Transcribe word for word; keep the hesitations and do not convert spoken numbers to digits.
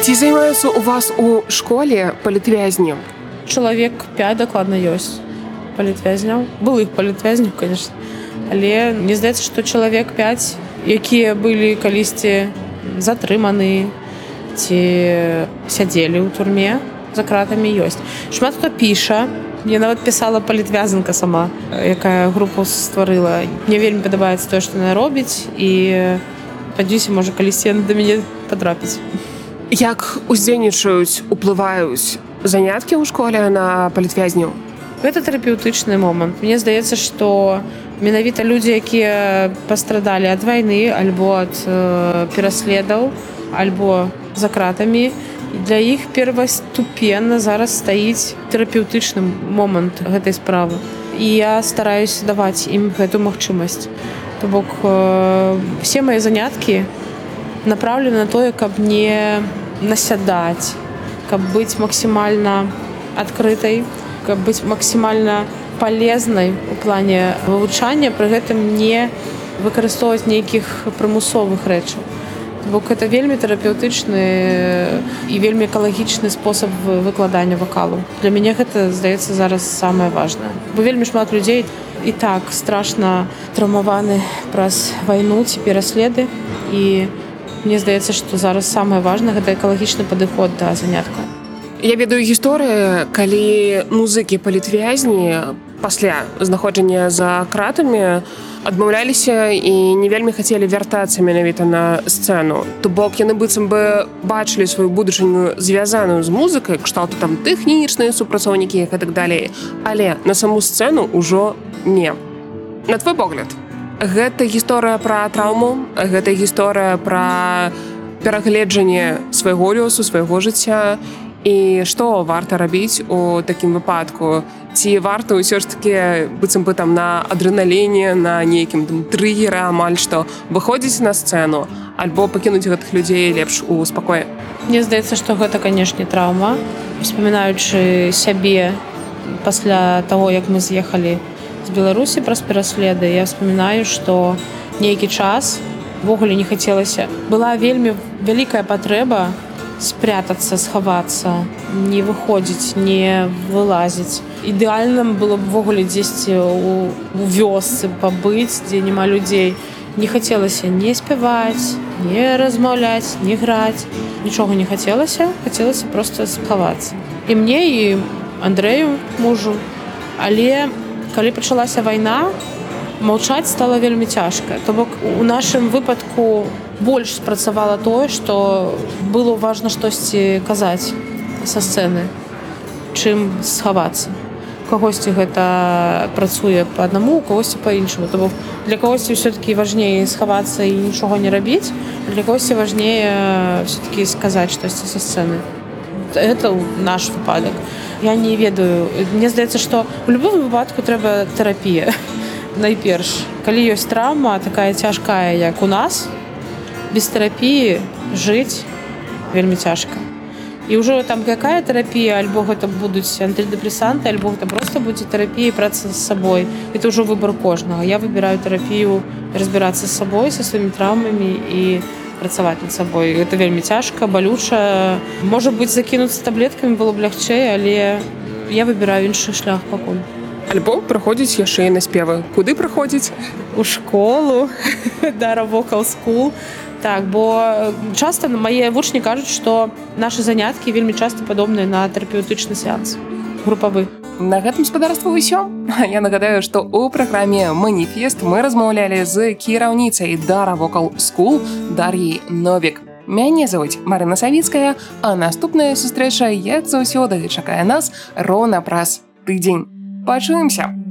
Ці займаюцца у вас у школе палітвязні? Чалавек пяць дакладна ёсць палітвязняў. Былых палітвязняў, конечно. Але мне здаецца, што чалавек пяць, якія былі калісьці затрыманы ці сядзелі ў турме за кратамі, ёсць. Шмат хто піша. Я нават пісала палітвязанка сама, якая групу стварыла. Мне вельмі падабаецца тое, што яна робіць, і спадзяюся, можа, калісьці яна да мяне патрапіць. Як уздзейнічаюць, уплываюць заняткі ў школе на палітвязняў? Гэта тэрапеўтычны момант. Мне здаецца, што менавіта людзі, якія пастрадалі ад вайны альбо ад э, пераследаў, альбо за кратамі, для іх перваступенна зараз стаіць тэрапеўтычны момант гэтай справы. І я стараюся даваць ім гэту магчымасць. То бок э, все мои заняткі направлены на тое, каб не насядаць, каб быць максімальна адкрытай, каб быць максімальна палезнай у плане вывучання, пры гэтым не выкарыстоўваць нейкіх прымусовых рэчаў. Бок гэта вельмі тэрапеўтычны і вельмі экалагічны спосаб выкладання вакалу. Для мяне гэта, здаецца, зараз самае важнае. Бо вельмі шмат людзей і так страшна траўмаваны праз вайну ці пераследы. І мне здаецца, што зараз самае важнае гэта экалагічны падыход да занятка. Я ведаю гісторыі, калі музыкі палітвязні пасля знаходжання за кратамі адмаўляліся і не вельмі хацелі вяртацца менавіта на сцэну. То бок яны быццам бы бачылі сваю будучыню звязаную з музыкай, кшталту там тэхнічныя супрацоўнікі і так далей. Але на саму сцэну ўжо не. На твой погляд, гэта гісторыя пра траўму, гэта гісторыя пра перагледжанне свайго лёсу, свайго жыцця. І што варта рабіць у такім выпадку? Ці варта ўсё ж такі быццам бы там на адрэналіне, на нейкім там трыгеры амаль што выходзіць на сцэну, альбо пакінуць гэтых людзей лепш у спакоі? Мне здаецца, што гэта, канешне, траўма. Успамінаючы сябе пасля таго, як мы з'ехалі з Беларусі праз пераследы, я успамінаю, што нейкі час увогуле не хацелася. Была вельмі вялікая патрэба спрятацца, схавацца, не выходзіць, не вылазіць. Ідэальным было б увогуле дзесьці у, у вёсцы пабыць, дзе няма людзей. Не хацелася не спяваць, не размаўляць, не граць. Нічога не хацелася, хацелася проста схавацца. І мне, і Андрэю, мужу. Але калі пачалася вайна, маўчаць стала вельмі цяжка. То бок у нашым выпадку больш спрацавала тое, што было важна штосьці казаць са сцэны, чым схавацца. У кагосьці гэта працуе па аднаму, у кагосьці па-іншаму. То бок для кагосьці ўсё-такі важней схавацца і нічога не рабіць, а для кагосьці важней ўсё-такі сказаць штосьці са сцэны. Гэта наш выпадак. Я не ведаю. Мне здаецца, што ў любым выпадку трэба тэрапія. Найперш, калі ёсць траўма такая цяжкая, як у нас, без тэрапіі жыць вельмі цяжка. І ўжо там якая тэрапія, альбо гэта будуць антыдэпрэсанты, альбо гэта проста будзе тэрапія і праца з сабой. Гэта ўжо выбар кожнага. Я выбіраю тэрапію, разбірацца з сабой, са сваімі траўмамі і працаваць над сабой. Гэта вельмі цяжка, балюча. Можа быць, закінуцца таблеткамі было б лягчэй, але я выбіраю іншы шлях пакуль. Альбо праходзіць яшчэ і на спевы. Куды праходзіць? У школу, Dara Vocal School. Так, бо часта мае вучні кажуць, што нашы заняткі вельмі часта падобныя на тэрапеўтычны сеанс групавы. На гэтым спадарства ўсё. Я нагадаю, што ў праграме «Маніфест» мы размаўлялі з кіраўніцай Dara Vocal School Дар'яй Новік. Мяне завуць Марына Савіцкая, а наступная сустрэча, як заўсёды, чакае нас роўна праз тыдзень. Пачуемся!